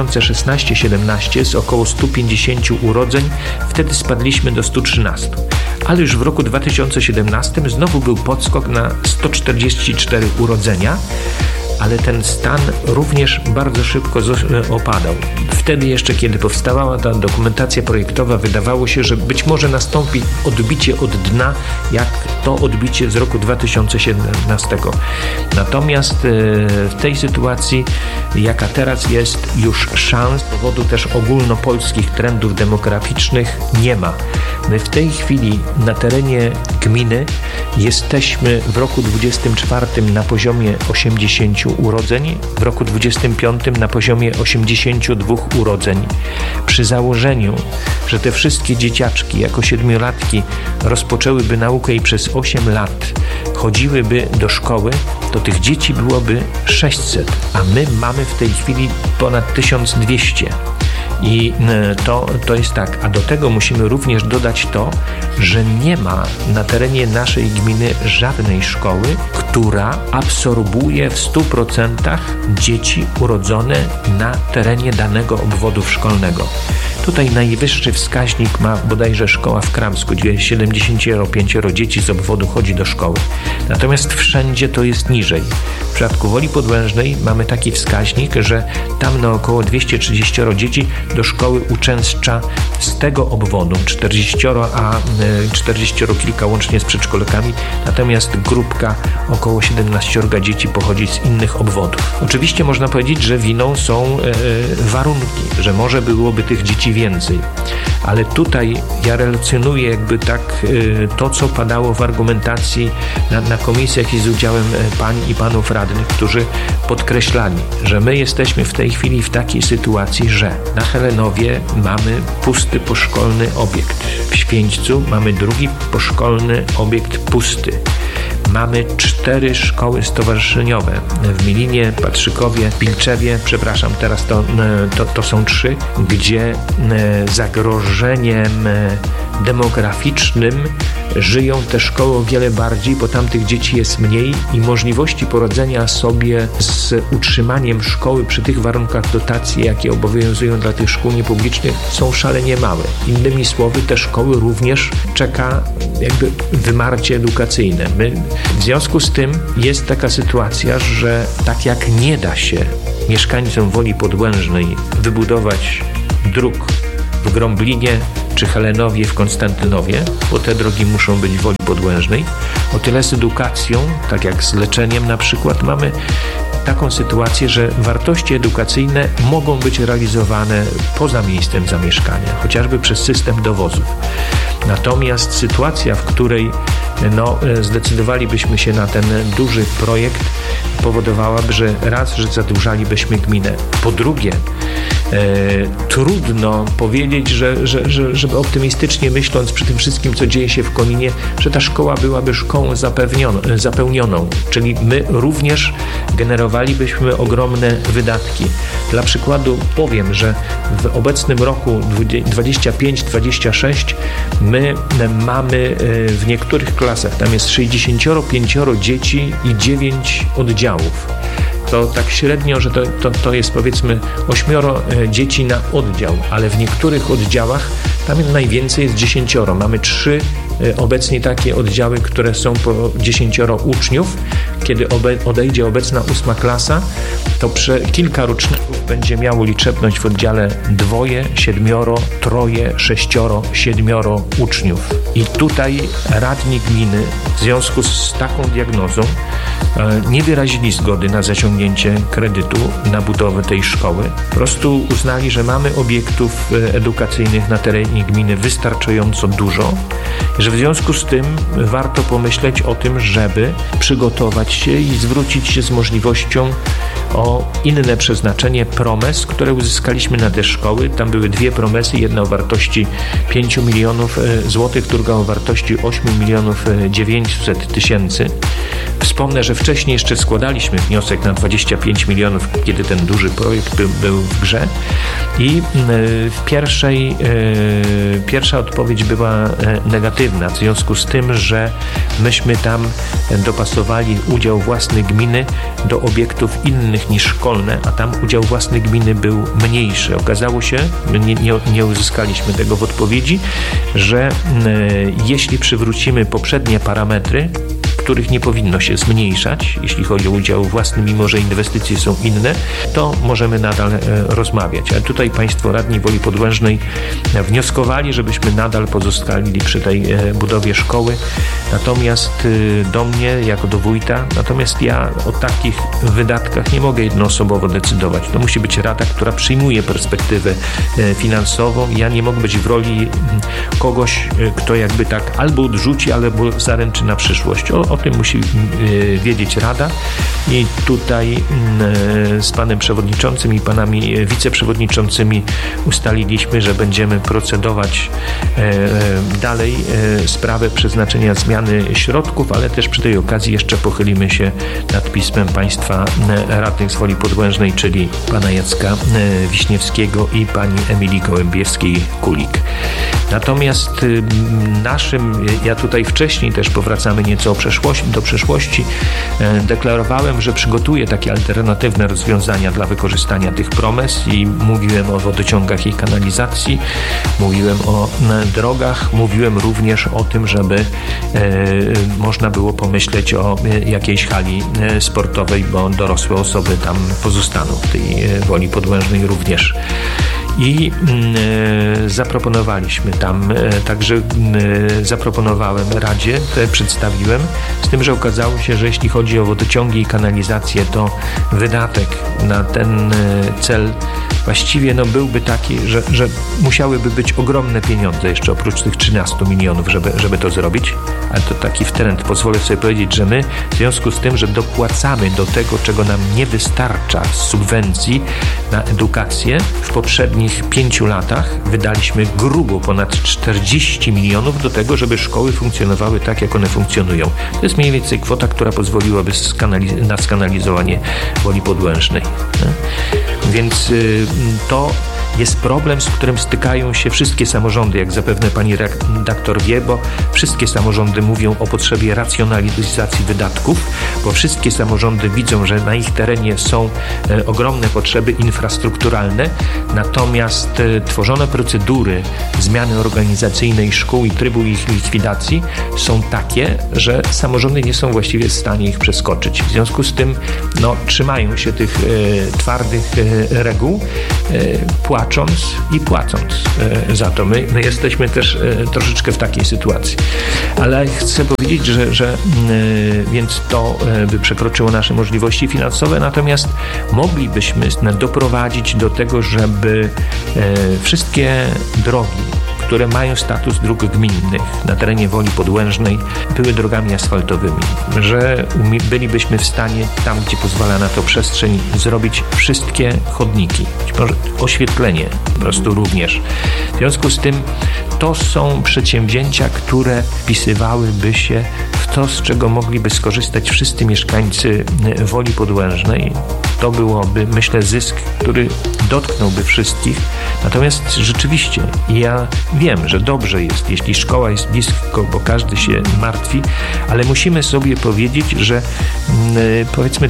2016-17 z około 150 urodzeń, wtedy spadliśmy do 113. Ale już w roku 2017 znowu był podskok na 144 urodzenia, ale ten stan również bardzo szybko opadał. Wtedy jeszcze, kiedy powstawała ta dokumentacja projektowa, wydawało się, że być może nastąpi odbicie od dna, jak to odbicie z roku 2017. Natomiast w tej sytuacji, jaka teraz jest, już szans z powodu też ogólnopolskich trendów demograficznych nie ma. My w tej chwili na terenie gminy jesteśmy w roku 24 na poziomie 80 urodzeń, w roku 25 na poziomie 82 urodzeń. Przy założeniu, że te wszystkie dzieciaczki jako 7-latki rozpoczęłyby naukę i przez 8 lat chodziłyby do szkoły, to tych dzieci byłoby 600, a my mamy w tej chwili ponad 1200. I to jest tak, a do tego musimy również dodać to, że nie ma na terenie naszej gminy żadnej szkoły, która absorbuje w 100% dzieci urodzone na terenie danego obwodu szkolnego. Tutaj najwyższy wskaźnik ma bodajże szkoła w Kramsku, gdzie 75 dzieci z obwodu chodzi do szkoły. Natomiast wszędzie to jest niżej. W przypadku Woli Podłężnej mamy taki wskaźnik, że tam na około 230 dzieci do szkoły uczęszcza z tego obwodu, 40, a 40 kilka łącznie z przedszkolakami, natomiast grupka około 17 dzieci pochodzi z innych obwodów. Oczywiście można powiedzieć, że winą są warunki, że może byłoby tych dzieci więcej. Ale tutaj ja relacjonuję jakby tak to, co padało w argumentacji na komisjach i z udziałem pań i panów radnych, którzy podkreślali, że my jesteśmy w tej chwili w takiej sytuacji, że na Helenowie mamy pusty poszkolny obiekt. W Święćcu mamy drugi poszkolny obiekt pusty. Mamy 4 szkoły stowarzyszeniowe w Milinie, Patrzykowie, Pilczewie, przepraszam, teraz to są 3, gdzie zagrożeniem demograficznym żyją te szkoły o wiele bardziej, bo tam tych dzieci jest mniej i możliwości poradzenia sobie z utrzymaniem szkoły przy tych warunkach dotacji, jakie obowiązują dla tych szkół niepublicznych, są szalenie małe. Innymi słowy, te szkoły również czeka jakby wymarcie edukacyjne. W związku z tym jest taka sytuacja, że tak jak nie da się mieszkańcom Woli Podłężnej wybudować dróg w Grąblinie czy Helenowie w Konstantynowie, bo te drogi muszą być w Woli Podłężnej, o tyle z edukacją, tak jak z leczeniem na przykład, mamy taką sytuację, że wartości edukacyjne mogą być realizowane poza miejscem zamieszkania, chociażby przez system dowozów. Natomiast sytuacja, w której zdecydowalibyśmy się na ten duży projekt, powodowałaby, że raz, że zadłużalibyśmy gminę. Po drugie, trudno powiedzieć, żeby optymistycznie myśląc przy tym wszystkim, co dzieje się w Koninie, że ta szkoła byłaby szkołą zapełnioną, czyli my również generowalibyśmy ogromne wydatki. Dla przykładu powiem, że w obecnym roku 25-26 my mamy w niektórych klasach, tam jest 65 dzieci i 9 oddziałów. To tak średnio, że to jest powiedzmy 8 dzieci na oddział, ale w niektórych oddziałach tam najwięcej jest 10. Mamy 3 obecnie takie oddziały, które są po 10 uczniów. Kiedy odejdzie obecna 8 klasa, to kilka roczników będzie miało liczebność w oddziale 2, 7, 3, 6, 7 uczniów. I tutaj radni gminy w związku z taką diagnozą nie wyrazili zgody na zaciągnięcie kredytu na budowę tej szkoły. Po prostu uznali, że mamy obiektów edukacyjnych na terenie gminy wystarczająco dużo, że w związku z tym warto pomyśleć o tym, żeby przygotować się i zwrócić się z możliwością o inne przeznaczenie promes, które uzyskaliśmy na te szkoły. Tam były 2 promesy, jedna o wartości 5 milionów złotych, druga o wartości 8 milionów 900 tysięcy. Wspomnę, że wcześniej jeszcze składaliśmy wniosek na 25 milionów, kiedy ten duży projekt był w grze i pierwsza odpowiedź była negatywna, w związku z tym, że myśmy tam dopasowali udział własny gminy do obiektów innych niż szkolne, a tam udział własny gminy był mniejszy. Okazało się, nie uzyskaliśmy tego w odpowiedzi, że jeśli przywrócimy poprzednie parametry, których nie powinno się zmniejszać, jeśli chodzi o udział własny, mimo że inwestycje są inne, to możemy nadal rozmawiać. Ale tutaj Państwo radni Woli Podłężnej wnioskowali, żebyśmy nadal pozostali przy tej budowie szkoły. Natomiast do mnie, jako do wójta, natomiast ja o takich wydatkach nie mogę jednoosobowo decydować. To musi być rada, która przyjmuje perspektywę finansową. Ja nie mogę być w roli kogoś, kto jakby tak albo odrzuci, albo zaręczy na przyszłość. O tym musi wiedzieć Rada i tutaj z panem przewodniczącym i panami wiceprzewodniczącymi ustaliliśmy, że będziemy procedować dalej sprawę przeznaczenia zmiany środków, ale też przy tej okazji jeszcze pochylimy się nad pismem państwa radnych z Woli Podłężnej, czyli pana Jacka Wiśniewskiego i pani Emilii Gołębiewskiej-Kulik. Natomiast ja tutaj wcześniej też powracamy nieco do przeszłości, deklarowałem, że przygotuję takie alternatywne rozwiązania dla wykorzystania tych promes i mówiłem o wodociągach i kanalizacji, mówiłem o drogach, mówiłem również o tym, żeby można było pomyśleć o jakiejś hali sportowej, bo dorosłe osoby tam pozostaną, w tej Woli Podłężnej również. I zaproponowaliśmy tam, także zaproponowałem Radzie, przedstawiłem, z tym, że okazało się, że jeśli chodzi o wodociągi i kanalizację, to wydatek na ten cel właściwie byłby taki, że musiałyby być ogromne pieniądze jeszcze oprócz tych 13 milionów, żeby to zrobić, ale to taki wtręt, pozwolę sobie powiedzieć, że my w związku z tym, że dopłacamy do tego, czego nam nie wystarcza z subwencji na edukację, w poprzednich 5 latach wydaliśmy grubo ponad 40 milionów do tego, żeby szkoły funkcjonowały tak, jak one funkcjonują. To jest mniej więcej kwota, która pozwoliłaby na skanalizowanie Woli Podłężnej. Więc to jest problem, z którym stykają się wszystkie samorządy, jak zapewne pani redaktor wie, bo wszystkie samorządy mówią o potrzebie racjonalizacji wydatków, bo wszystkie samorządy widzą, że na ich terenie są ogromne potrzeby infrastrukturalne, natomiast tworzone procedury zmiany organizacyjnej szkół i trybu ich likwidacji są takie, że samorządy nie są właściwie w stanie ich przeskoczyć. W związku z tym trzymają się tych twardych reguł, płacząc i płacąc za to. My jesteśmy też troszeczkę w takiej sytuacji. Ale chcę powiedzieć, że więc to by przekroczyło nasze możliwości finansowe, natomiast moglibyśmy doprowadzić do tego, żeby wszystkie drogi, które mają status dróg gminnych na terenie Woli Podłężnej, były drogami asfaltowymi, że bylibyśmy w stanie, tam gdzie pozwala na to przestrzeń, zrobić wszystkie chodniki, być może oświetlenie po prostu również. W związku z tym to są przedsięwzięcia, które wpisywałyby się w to, z czego mogliby skorzystać wszyscy mieszkańcy Woli Podłężnej. To byłoby, myślę, zysk, który dotknąłby wszystkich. Natomiast rzeczywiście ja wiem, że dobrze jest, jeśli szkoła jest blisko, bo każdy się martwi, ale musimy sobie powiedzieć, że powiedzmy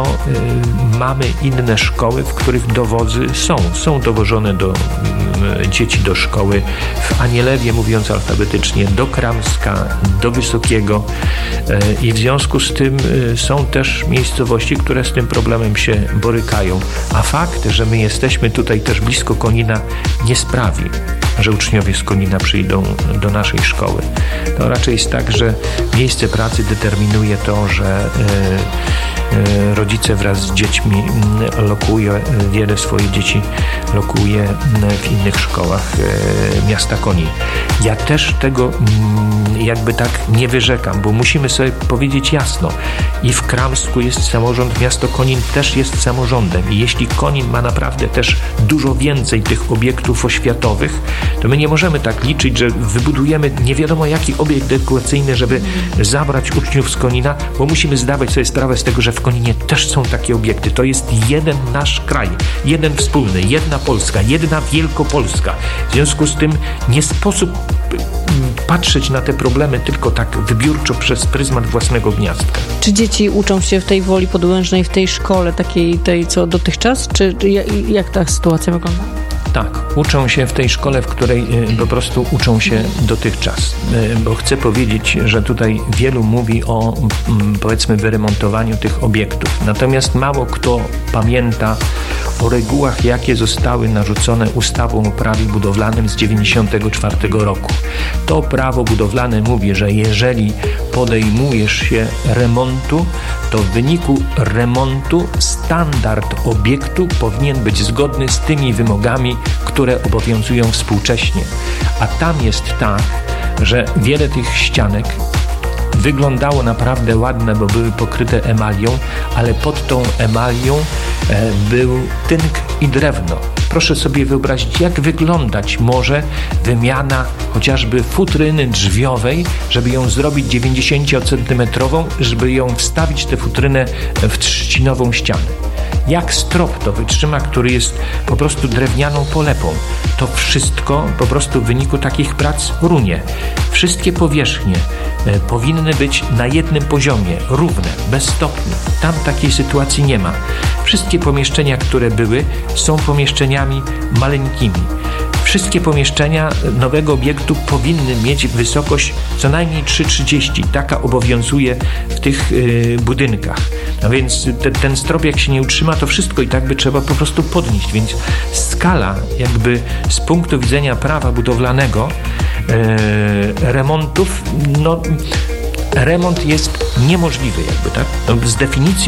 mamy inne szkoły, w których dowozy są dowożone dzieci do szkoły w Anielewie, mówiąc alfabetycznie, do Kramska, do Wysokiego i w związku z tym są też miejscowości, które z tym problemem się borykają. A fakt, że my jesteśmy tutaj też blisko Konina, nie sprawi, że uczniowie z Konina przyjdą do naszej szkoły. To raczej jest tak, że miejsce pracy determinuje to, że rodzice wraz z dziećmi wiele swoich dzieci lokuje w innych szkołach miasta Konin. Ja też tego jakby tak nie wyrzekam, bo musimy sobie powiedzieć jasno, i w Kramsku jest samorząd, miasto Konin też jest samorządem i jeśli Konin ma naprawdę też dużo więcej tych obiektów oświatowych, to my nie możemy tak liczyć, że wybudujemy nie wiadomo jaki obiekt edukacyjny, żeby zabrać uczniów z Konina, bo musimy zdawać sobie sprawę z tego, że w Koninie też są takie obiekty. To jest jeden nasz kraj, jeden wspólny, jedna Polska, jedna Wielkopolska. W związku z tym nie sposób patrzeć na te problemy tylko tak wybiórczo przez pryzmat własnego gniazdka. Czy dzieci uczą się w tej Woli Podłężnej, w tej szkole takiej, tej co dotychczas? Czy jak ta sytuacja wygląda? Tak, uczą się w tej szkole, w której po prostu uczą się dotychczas. Bo chcę powiedzieć, że tutaj wielu mówi o, powiedzmy, wyremontowaniu tych obiektów. Natomiast mało kto pamięta o regułach, jakie zostały narzucone ustawą o prawie budowlanym z 1994 roku. To prawo budowlane mówi, że jeżeli podejmujesz się remontu, to w wyniku remontu standard obiektu powinien być zgodny z tymi wymogami, które obowiązują współcześnie. A tam jest tak, że wiele tych ścianek wyglądało naprawdę ładne, bo były pokryte emalią, ale pod tą emalią był tynk i drewno. Proszę sobie wyobrazić, jak wyglądać może wymiana chociażby futryny drzwiowej, żeby ją zrobić 90-centymetrową, żeby ją wstawić tę futrynę w trzcinową ścianę. Jak strop to wytrzyma, który jest po prostu drewnianą polepą. To wszystko po prostu w wyniku takich prac runie. Wszystkie powierzchnie powinny być na jednym poziomie, równe, bez stopni. Tam takiej sytuacji nie ma. Wszystkie pomieszczenia, które były, są pomieszczeniami maleńkimi. wszystkie pomieszczenia nowego obiektu powinny mieć wysokość co najmniej 3,30. Taka obowiązuje w tych budynkach. No więc ten strop jak się nie utrzyma, to wszystko i tak by trzeba po prostu podnieść, więc skala jakby z punktu widzenia prawa budowlanego remontów, no remont jest niemożliwy jakby, tak? No, z definicji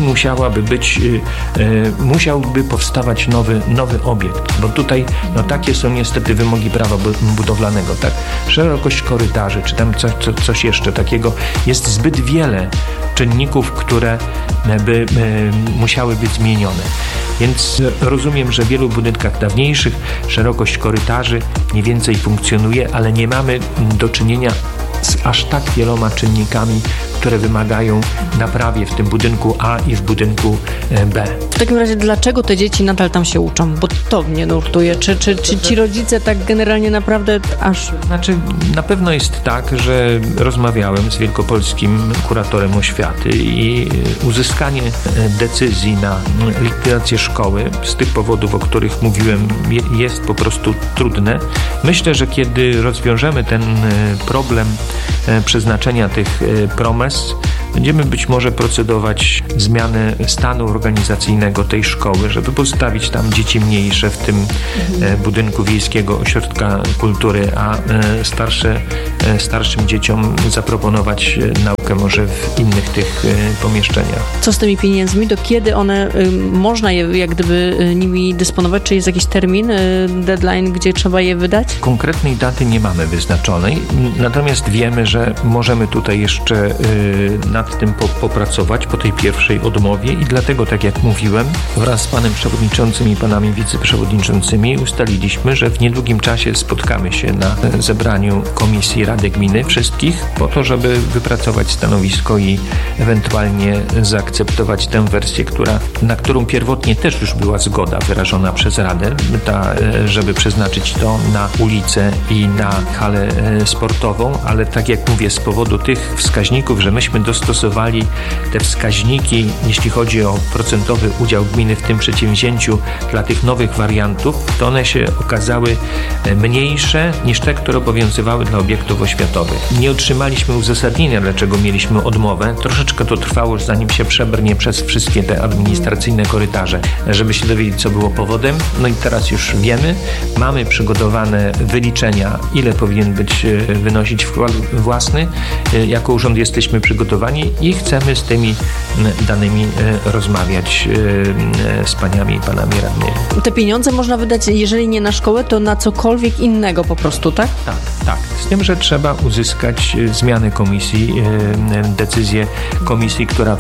musiałby powstawać nowy obiekt, bo tutaj no takie są niestety wymogi prawa budowlanego, tak? Szerokość korytarzy, czy tam coś jeszcze takiego. Jest zbyt wiele czynników, które by musiały być zmienione. Więc rozumiem, że w wielu budynkach dawniejszych szerokość korytarzy mniej więcej funkcjonuje, ale nie mamy do czynienia z aż tak wieloma czynnikami, które wymagają naprawy w tym budynku A i w budynku B. W takim razie dlaczego te dzieci nadal tam się uczą? Bo to mnie nurtuje. Czy ci rodzice tak generalnie naprawdę aż... Znaczy, na pewno jest tak, że rozmawiałem z wielkopolskim kuratorem oświaty i uzyskanie decyzji na likwidację szkoły z tych powodów, o których mówiłem, jest po prostu trudne. Myślę, że kiedy rozwiążemy ten problem przeznaczenia tych promes, będziemy być może procedować zmianę stanu organizacyjnego tej szkoły, żeby postawić tam dzieci mniejsze w tym budynku wiejskiego ośrodka kultury, a starszym dzieciom zaproponować naukę może w innych tych pomieszczeniach. Co z tymi pieniędzmi? Do kiedy one można je jak gdyby nimi dysponować? Czy jest jakiś termin, deadline, gdzie trzeba je wydać? Konkretnej daty nie mamy wyznaczonej, natomiast wiemy, że możemy tutaj jeszcze nad tym popracować po tej pierwszej odmowie i dlatego, tak jak mówiłem, wraz z panem przewodniczącym i panami wiceprzewodniczącymi ustaliliśmy, że w niedługim czasie spotkamy się na zebraniu Komisji Rady Gminy wszystkich po to, żeby wypracować stanowisko i ewentualnie zaakceptować tę wersję, na którą pierwotnie też już była zgoda wyrażona przez Radę, żeby przeznaczyć to na ulicę i na halę sportową, ale tak jak mówię, z powodu tych wskaźników, że myśmy dostosowali te wskaźniki, jeśli chodzi o procentowy udział gminy w tym przedsięwzięciu dla tych nowych wariantów, to one się okazały mniejsze niż te, które obowiązywały dla obiektów oświatowych. Nie otrzymaliśmy uzasadnienia, dlaczego mieliśmy odmowę. Troszeczkę to trwało, zanim się przebrnie przez wszystkie te administracyjne korytarze, żeby się dowiedzieć, co było powodem. No i teraz już wiemy. Mamy przygotowane wyliczenia, ile powinien wynosić wkład własny. Jako urząd jesteśmy przygotowani i chcemy z tymi danymi rozmawiać z paniami i panami radnymi. Te pieniądze można wydać, jeżeli nie na szkołę, to na cokolwiek innego po prostu, tak? Tak. Z tym, że trzeba uzyskać zmianę komisji, decyzję komisji, która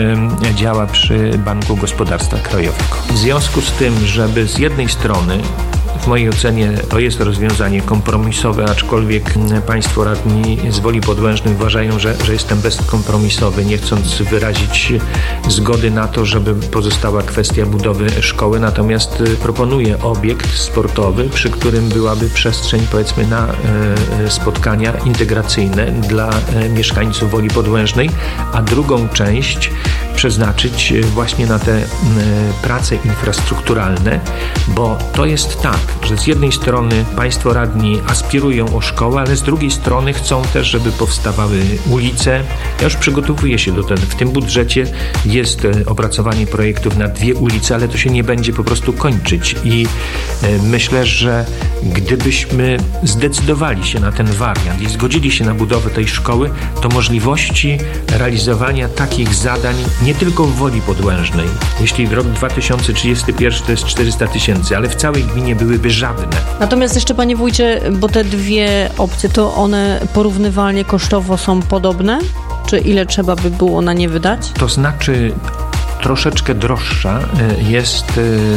działa przy Banku Gospodarstwa Krajowego. W związku z tym, żeby z jednej strony, w mojej ocenie to jest rozwiązanie kompromisowe, aczkolwiek państwo radni z Woli Podłężnej uważają, że jestem bezkompromisowy, nie chcąc wyrazić zgody na to, żeby pozostała kwestia budowy szkoły, natomiast proponuję obiekt sportowy, przy którym byłaby przestrzeń, powiedzmy, na spotkania integracyjne dla mieszkańców Woli Podłężnej, a drugą część przeznaczyć właśnie na te prace infrastrukturalne, bo to jest tak, że z jednej strony państwo radni aspirują o szkołę, ale z drugiej strony chcą też, żeby powstawały ulice. Ja już przygotowuję się do tego. W tym budżecie jest opracowanie projektów na 2 ulice, ale to się nie będzie po prostu kończyć i myślę, że gdybyśmy zdecydowali się na ten wariant i zgodzili się na budowę tej szkoły, to możliwości realizowania takich zadań nie tylko w Woli Podłężnej. Jeśli rok 2031 to jest 400 000, ale w całej gminie byłyby żadne. Natomiast jeszcze, panie wójcie, bo te 2 opcje, to one porównywalnie kosztowo są podobne? Czy ile trzeba by było na nie wydać? To znaczy troszeczkę droższa jest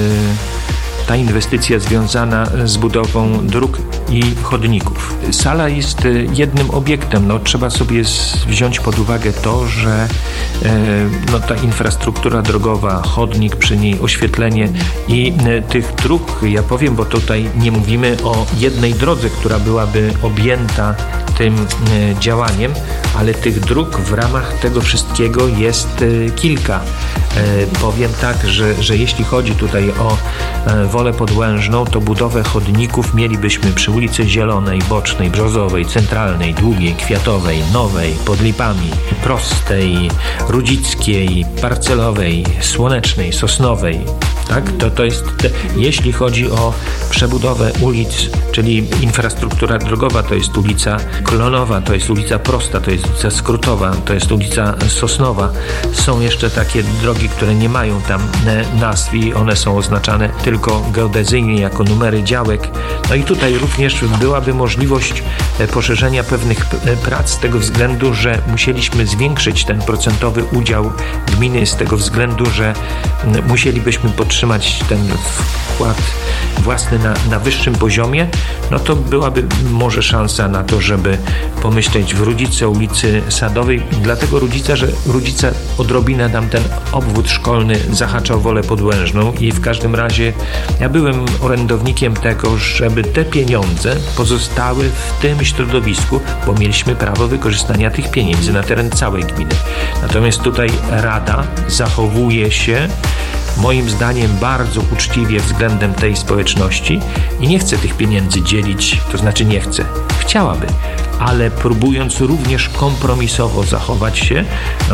ta inwestycja związana z budową dróg i chodników. Sala jest jednym obiektem. Trzeba sobie wziąć pod uwagę to, że ta infrastruktura drogowa, chodnik przy niej, oświetlenie i tych dróg, ja powiem, bo tutaj nie mówimy o jednej drodze, która byłaby objęta tym działaniem, ale tych dróg w ramach tego wszystkiego jest kilka. Powiem tak, że jeśli chodzi tutaj o Wolę Podłężną, to budowę chodników mielibyśmy przy ulicy Zielonej, Bocznej, Brzozowej, Centralnej, Długiej, Kwiatowej, Nowej, pod Lipami, Prostej, Rudzickiej, Parcelowej, Słonecznej, Sosnowej. Tak? To jest, jeśli chodzi o przebudowę ulic, czyli infrastruktura drogowa, to jest ulica Klonowa, to jest ulica Prosta, to jest ulica Skrótowa, to jest ulica Sosnowa. Są jeszcze takie drogi, które nie mają tam nazw i one są oznaczane tylko geodezyjnie jako numery działek. No i tutaj również byłaby możliwość poszerzenia pewnych prac z tego względu, że musieliśmy zwiększyć ten procentowy udział gminy, z tego względu, że musielibyśmy podtrzymać ten wkład własny na wyższym poziomie, no to byłaby może szansa na to, żeby pomyśleć w Rudzice, ulicy Sadowej, dlatego że Rudzice odrobinę tam ten obwód szkolny zahaczał Wolę Podłężną i w każdym razie ja byłem orędownikiem tego, żeby te pieniądze pozostały w tym środowisku, bo mieliśmy prawo wykorzystania tych pieniędzy na teren całej gminy. Natomiast tutaj Rada zachowuje się moim zdaniem bardzo uczciwie względem tej społeczności i nie chce tych pieniędzy dzielić, to znaczy nie chce. Chciałaby, ale próbując również kompromisowo zachować się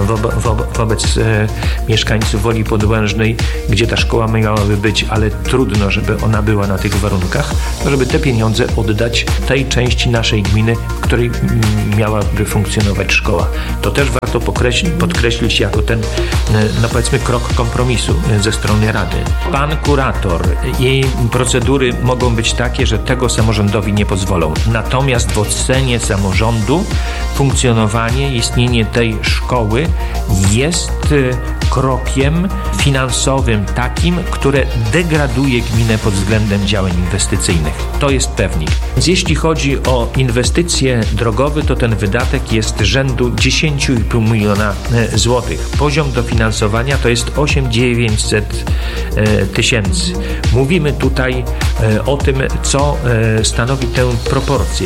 wobec mieszkańców Woli Podłężnej, gdzie ta szkoła miałaby być, ale trudno, żeby ona była na tych warunkach, to żeby te pieniądze oddać tej części naszej gminy, w której miałaby funkcjonować szkoła. To też warto podkreślić jako ten, no powiedzmy, krok kompromisu ze strony Rady. Pan kurator i procedury mogą być takie, że tego samorządowi nie pozwolą. Natomiast w ocenie samorządu funkcjonowanie, istnienie tej szkoły jest krokiem finansowym takim, które degraduje gminę pod względem działań inwestycyjnych. To jest pewnik. Więc jeśli chodzi o inwestycje drogowe, to ten wydatek jest rzędu 10,5 miliona złotych. Poziom dofinansowania to jest 8,900 tysięcy. Mówimy tutaj o tym, co stanowi tę proporcję.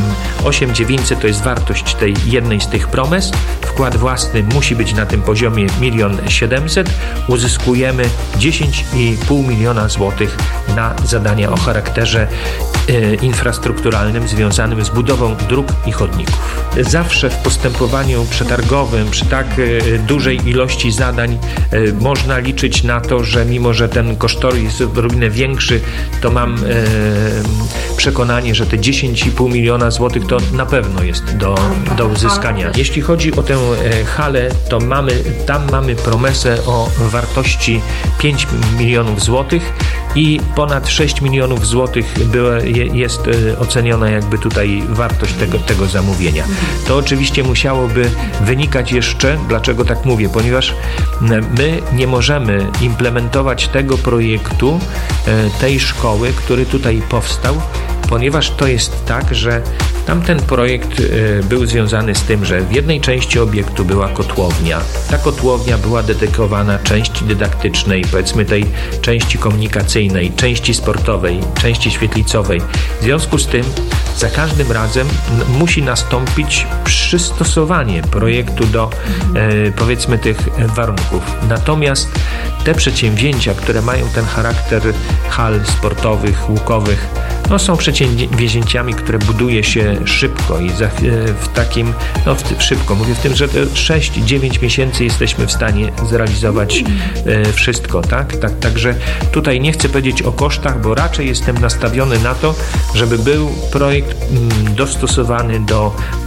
8,900 to jest wartość tej jednej z tych promes. Wkład własny musi być na tym poziomie 1 700 000. Uzyskujemy 10,5 miliona złotych na zadania o charakterze infrastrukturalnym związanym z budową dróg i chodników. Zawsze w postępowaniu przetargowym przy tak dużej ilości zadań można liczyć na to, że mimo, że ten kosztorys jest odrobinę większy, to mam przekonanie, że te 10,5 miliona złotych to na pewno jest do uzyskania. Jeśli chodzi o tę halę, to tam mamy promesę o wartości 5 milionów złotych i ponad 6 milionów złotych jest oceniona jakby tutaj wartość tego zamówienia. To oczywiście musiałoby wynikać jeszcze, dlaczego tak mówię, ponieważ my nie możemy implementować tego projektu, tej szkoły, który tutaj powstał, ponieważ to jest tak, że tamten projekt był związany z tym, że w jednej części obiektu była kotłownia. Ta kotłownia była dedykowana części dydaktycznej, powiedzmy tej części komunikacyjnej, części sportowej, części świetlicowej. W związku z tym za każdym razem musi nastąpić przystosowanie projektu do powiedzmy tych warunków. Natomiast te przedsięwzięcia, które mają ten charakter hal sportowych, łukowych, no są przedsięwzięciami, które buduje się szybko i w takim, szybko, mówię w tym, że 6-9 miesięcy jesteśmy w stanie zrealizować wszystko, tak? Także tutaj nie chcę powiedzieć o kosztach, bo raczej jestem nastawiony na to, żeby był projekt dostosowany do